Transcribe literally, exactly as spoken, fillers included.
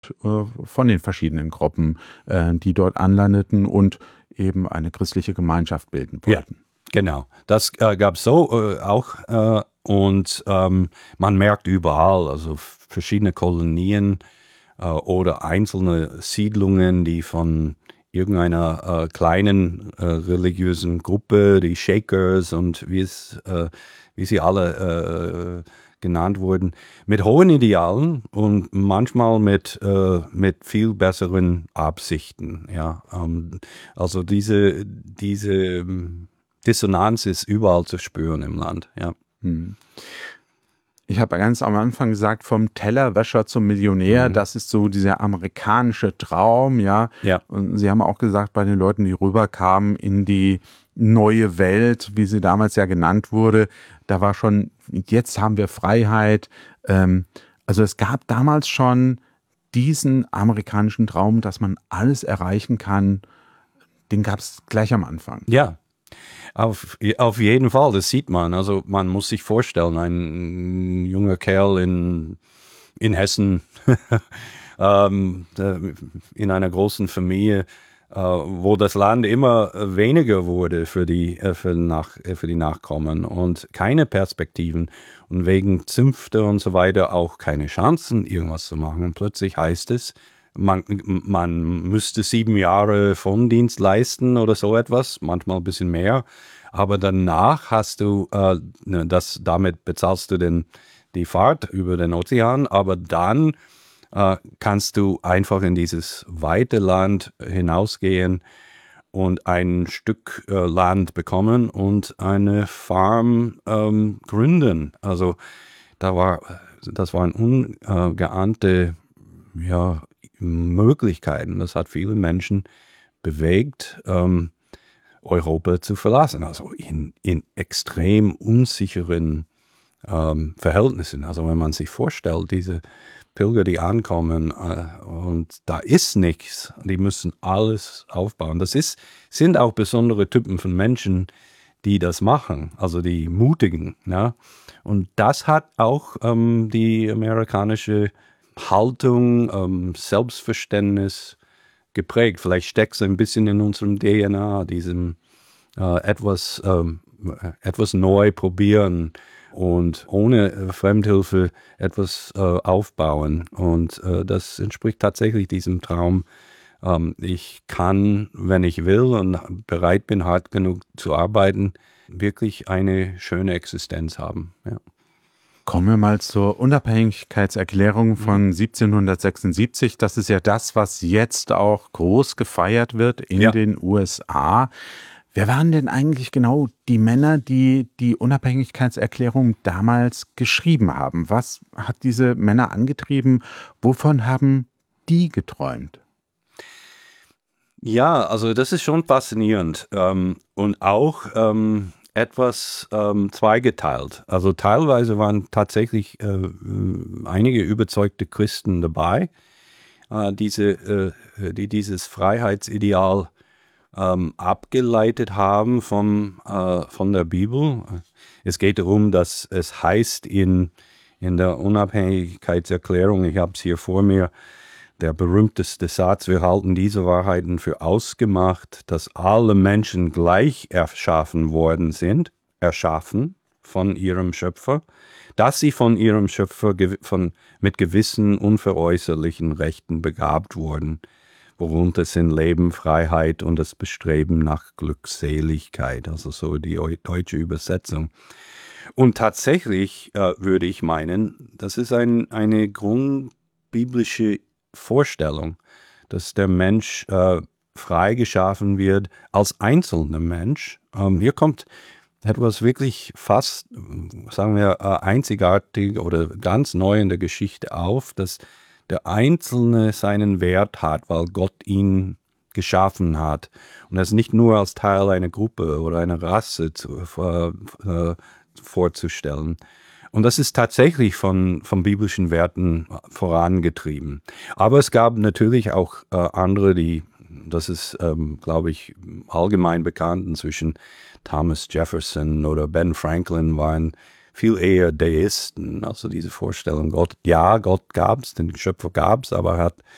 und äh, von den verschiedenen Gruppen, äh, die dort anlandeten und eben eine christliche Gemeinschaft bilden wollten. Ja, genau. Das äh, gab es so äh, auch äh, und ähm, man merkt überall, also verschiedene Kolonien äh, oder einzelne Siedlungen, die von irgendeiner äh, kleinen äh, religiösen Gruppe, die Shakers und wie es, äh, wie sie alle äh, genannt wurden, mit hohen Idealen und manchmal mit, äh, mit viel besseren Absichten. Ja, ähm, also diese, diese ähm, Dissonanz ist überall zu spüren im Land. Ja. Hm. Ich habe ganz am Anfang gesagt, vom Tellerwäscher zum Millionär, Mhm. das ist so dieser amerikanische Traum, ja. Ja. Und Sie haben auch gesagt, bei den Leuten, die rüberkamen in die neue Welt, wie sie damals ja genannt wurde, da war schon, jetzt haben wir Freiheit. Ähm, also es gab damals schon diesen amerikanischen Traum, dass man alles erreichen kann, den gab es gleich am Anfang. Ja. Auf, auf jeden Fall, das sieht man. Also man muss sich vorstellen, ein junger Kerl in, in Hessen, ähm, in einer großen Familie, äh, wo das Land immer weniger wurde für die, äh, für, nach, äh, für die Nachkommen und keine Perspektiven und wegen Zünfte und so weiter auch keine Chancen, irgendwas zu machen. Und plötzlich heißt es, Man, man müsste sieben Jahre Frondienst leisten oder so etwas, manchmal ein bisschen mehr. Aber danach hast du, äh, das, damit bezahlst du den, die Fahrt über den Ozean, aber dann äh, kannst du einfach in dieses weite Land hinausgehen und ein Stück äh, Land bekommen und eine Farm ähm, gründen. Also da war, das waren ungeahnte, ja, Möglichkeiten. Das hat viele Menschen bewegt, ähm, Europa zu verlassen. Also in, in extrem unsicheren ähm, Verhältnissen. Also wenn man sich vorstellt, diese Pilger, die ankommen äh, und da ist nichts, die müssen alles aufbauen. Das ist, sind auch besondere Typen von Menschen, die das machen, also die Mutigen. Ja? Und das hat auch ähm, die amerikanische Haltung, ähm, Selbstverständnis geprägt. Vielleicht steckt es ein bisschen in unserem D N A, diesem äh, etwas, ähm, etwas neu probieren und ohne äh, Fremdhilfe etwas äh, aufbauen. Und äh, das entspricht tatsächlich diesem Traum. Ähm, ich kann, wenn ich will und bereit bin, hart genug zu arbeiten, wirklich eine schöne Existenz haben. Ja. Kommen wir mal zur Unabhängigkeitserklärung von siebzehnhundertsechsundsiebzig. Das ist ja das, was jetzt auch groß gefeiert wird in Ja. den U S A. Wer waren denn eigentlich genau die Männer, die die Unabhängigkeitserklärung damals geschrieben haben? Was hat diese Männer angetrieben? Wovon haben die geträumt? Ja, also das ist schon faszinierend ähm, und auch ähm, etwas ähm, zweigeteilt. Also teilweise waren tatsächlich äh, einige überzeugte Christen dabei, äh, diese, äh, die dieses Freiheitsideal ähm, abgeleitet haben vom, äh, von der Bibel. Es geht darum, dass es heißt in, in der Unabhängigkeitserklärung, ich habe es hier vor mir, der berühmteste Satz, wir halten diese Wahrheiten für ausgemacht, dass alle Menschen gleich erschaffen worden sind, erschaffen von ihrem Schöpfer, dass sie von ihrem Schöpfer von, mit gewissen unveräußerlichen Rechten begabt wurden, worunter sind Leben, Freiheit und das Bestreben nach Glückseligkeit, also so die deutsche Übersetzung. Und tatsächlich äh, würde ich meinen, das ist ein, eine grundbiblische Vorstellung, dass der Mensch äh, frei geschaffen wird als einzelner Mensch. Ähm, hier kommt etwas wirklich fast, sagen wir, äh, einzigartig oder ganz neu in der Geschichte auf, dass der Einzelne seinen Wert hat, weil Gott ihn geschaffen hat. Und das nicht nur als Teil einer Gruppe oder einer Rasse zu, äh, vorzustellen. Und das ist tatsächlich von, von biblischen Werten vorangetrieben. Aber es gab natürlich auch äh, andere, die, das ist, ähm, glaube ich, allgemein bekannt, inzwischen Thomas Jefferson oder Ben Franklin waren viel eher Deisten. Also diese Vorstellung, Gott, ja, Gott gab es, den Schöpfer gab es, aber er hat